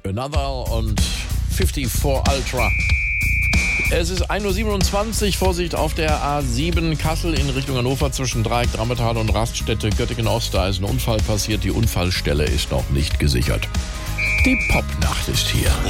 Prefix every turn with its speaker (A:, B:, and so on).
A: Another und 54 Ultra. Es ist 1.27 Uhr, Vorsicht auf der A7 Kassel in Richtung Hannover zwischen Dreieck, Drammetal und Raststätte Göttingen-Ost. Da ist ein Unfall passiert, die Unfallstelle ist noch nicht gesichert. Die Popnacht ist hier.